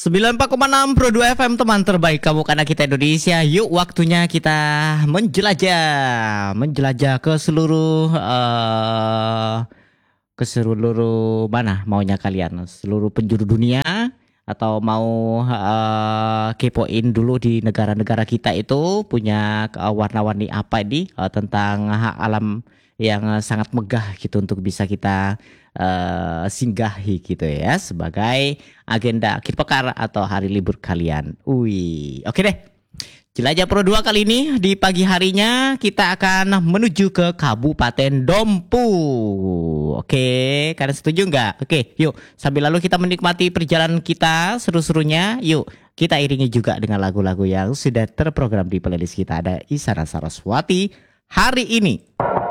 94,6 Pro 2 FM, teman terbaik kamu karena kita Indonesia. Yuk, waktunya kita menjelajah ke seluruh mana maunya kalian, seluruh penjuru dunia, atau mau kepoin dulu di negara-negara kita itu punya warna-warni apa ini, tentang hak alam yang sangat megah gitu untuk bisa kita singgahi gitu ya sebagai agenda akhir pekan atau hari libur kalian. Wih, oke deh. Jelajah Pro 2 kali ini di pagi harinya kita akan menuju ke Kabupaten Dompu. Oke, kalian setuju nggak? Oke, yuk sambil lalu kita menikmati perjalanan kita seru-serunya. Yuk kita iringi juga dengan lagu-lagu yang sudah terprogram di playlist kita. Ada Isyana Saraswati hari ini.